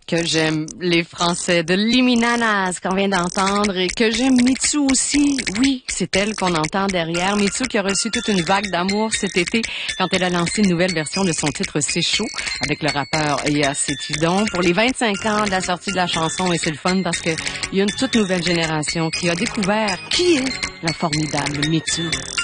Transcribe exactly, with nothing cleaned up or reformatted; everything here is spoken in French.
que j'aime les Français de Liminanas qu'on vient d'entendre et que j'aime Mitsou aussi. Oui, c'est elle qu'on entend derrière. Mitsou qui a reçu toute une vague d'amour cet été quand elle a lancé une nouvelle version de son titre C'est chaud avec le rappeur Ea Cetidon pour les vingt-cinq ans de la sortie de la chanson. Et c'est le fun parce que il y a une toute nouvelle génération qui a découvert qui est la formidable Mitsou.